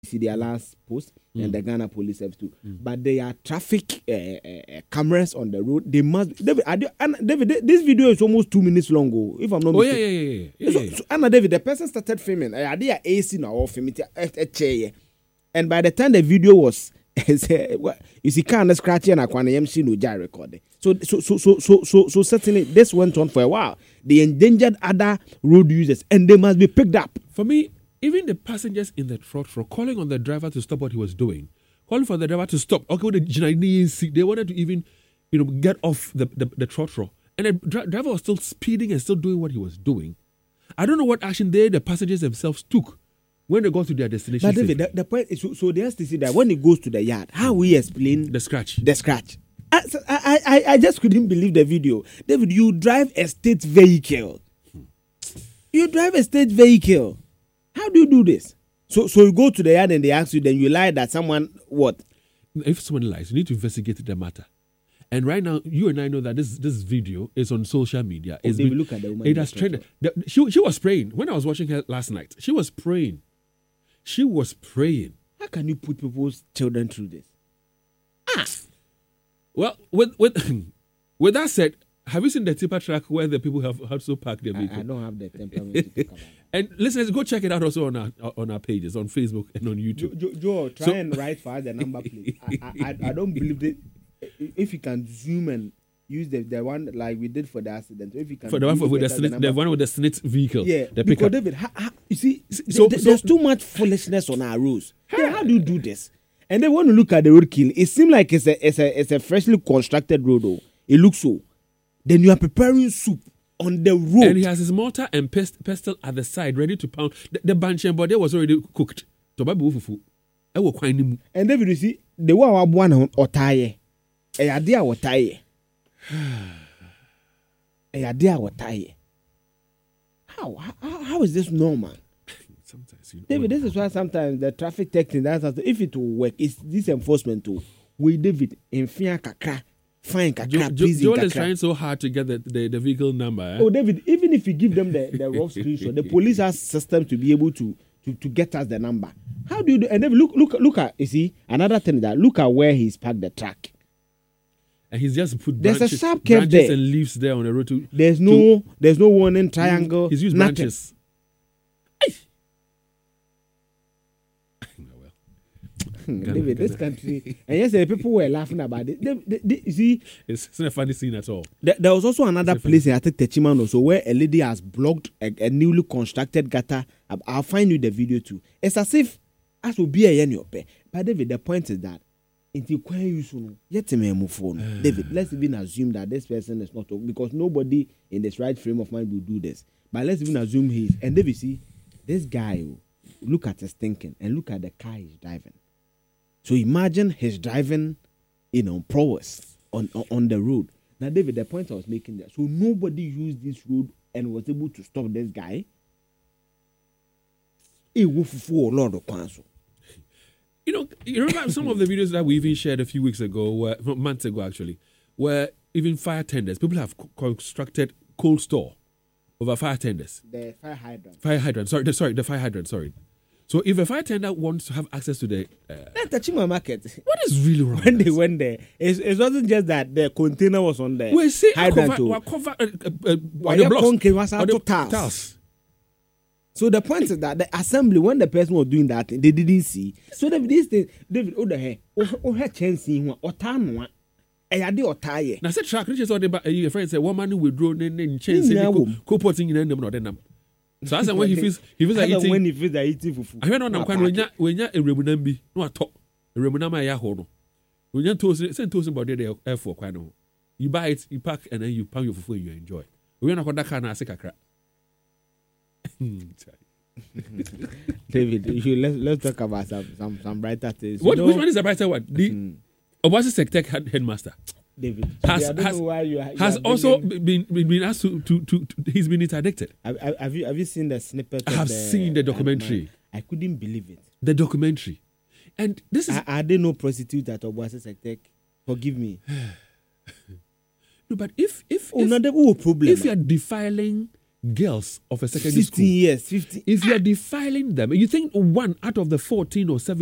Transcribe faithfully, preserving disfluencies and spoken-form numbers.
see their last post Mm. and the Ghana police have too. Mm. But there are traffic uh, uh, cameras on the road. They must. David, are they, Anna, David, this video is almost two minutes long. Oh, if I'm not Oh yeah, mistaken. yeah, yeah, yeah. So, yeah, yeah. so Anna David, the person started filming. I did A C now or filming a chair, and by the time the video was, you see, kind of scratching and I M C no jar recording. So, so, so, so, so, so, so certainly this went on for a while. They endangered other road users, and they must be picked up. For me, even the passengers in the trotro calling on the driver to stop what he was doing, calling for the driver to stop. Okay, with the they wanted to even, you know, get off the the, the trotro, and the dri- driver was still speeding and still doing what he was doing. I don't know what action they, the passengers themselves, took when they got to their destination. But David, the, the point is, so, so they have to see that when he goes to the yard, how we explain the scratch. the scratch. I, I, I, I just couldn't believe the video. David, you drive a state vehicle. You drive a state vehicle. How do you do this? So so you go to the yard and they ask you, then you lie that someone, what? If someone lies, you need to investigate the matter. And right now, you and I know that this this video is on social media. Oh, It's David, been- look at the woman It in has the trended. The- She, she was praying. When I was watching her last night, she was praying. She was praying. How can you put people's children through this? Ah. Well, with with with that said, have you seen the tipper track where the people have also parked their I, vehicle? I don't have the temperament to talk about it. And listeners, go check it out also on our on our pages on Facebook and on Joe, YouTube. Joe, Joe, try So- and write for us the number, please. I, I, I, I don't believe that. If you can zoom and use the, the one like we did for the accident, if you can For the one use for, with the, better snit, number, the one with the snit vehicle, yeah, the because pickup. David, ha, ha, you see, So- so, so- there's too much foolishness on our roads. Yeah, how do you do this? And then when you look at the roadkill, it seems like it's a it's a it's a freshly constructed road. Oh, it looks so. Then you are preparing soup on the road. And he has his mortar and pest, pestle at the side, ready to pound. The, the banchen body was already cooked. So baby fufu. I will find him. And David, you see, the one I want or tie, a idea or tie, a idea or tie. How how how is this normal? Sometimes, you know, David, this is why sometimes the traffic technique, that's how- if it will work, it's this enforcement too. We David in fear kakra, fine Jo- kakra, Jo- please Joel is kakra. trying so hard to get the, the, the vehicle number. Eh? Oh, David, even if you give them the, the raw screenshot, the police has system to be able to, to, to get us the number. How do you do? And David, look look look at you see another thing that look at where he's parked the truck. And he's just put There's a branches, sharp curve branches there. and leaves there on the road to. There's no there's no warning triangle. He's used nothing. branches. Hmm, Ghana, David, this Ghana. country, and yesterday people were laughing about it. They, they, they, you see, It's, it's not a funny scene at all. there, there was also another It's a place in I think Techiman also where a lady has blocked a, a newly constructed gutter. I- I'll find you the video too. It's as if as will be a yen your pay. But David, the point is that until when you soon yet me move phone. David, let's even assume that this person is not because nobody in this right frame of mind will do this. But let's even assume he is. And David, see, this guy, oh, look at his thinking and look at the car he's driving. So imagine his driving, you know, prowess on, on on the road. Now, David, the point I was making there. So nobody used this road and was able to stop this guy. He will fulfill a lot of counsel. You know, you remember some of the videos that we even shared a few weeks ago, where, months ago actually, where even fire tenders, people have co- constructed cold store over fire tenders. The fire hydrant. Fire hydrant, sorry, the, sorry, the fire hydrant, sorry. So if a fire tender wants to have access to the, uh, That's touching my market. what is really wrong? When with they us? went there, it, it wasn't just that the container was on the we see hydrant. cover, too. we cover, uh, uh, uh, Why on the your blocks, concrete was on out the to tiles. tiles. So the point is that the assembly, when the person was doing that, they didn't see. So David, this thing, David, oh the hair, oh oh her chance in one, or tan and I did or tie. Now, said track, which is what your friend said, one man will draw in chains, Yeah, and wom. co potting in them, not them. So that's when he feels, he feels like That's eating. when he feels like eating fufu. I heard on them when you when you a remunam bi no atọ a remunam a ya ho no when you toast send toast body the air for kwan no you buy it you pack and then you pound your fufu and you enjoy we na koda kana ase kakra. David, you should, let's let's talk about some some, some brighter things. You What know, which one is the brighter one? The mm, Obasi Sectech head, headmaster David has- I don't has- know why you, you has are also bringing- been, been been asked to, to, to, to he's been interdicted. Have, have have you have you seen the snippet? I of have the, seen the documentary. I, I couldn't believe it. The documentary, and this is Are, are there no prostitutes at Obuasi Sectech? Forgive me. no, but if if Oh, if, no, there will problem. if you are defiling girls of a secondary fifteen school. years, fifteen. If you are defiling them, and you think one out of the fourteen or seventeen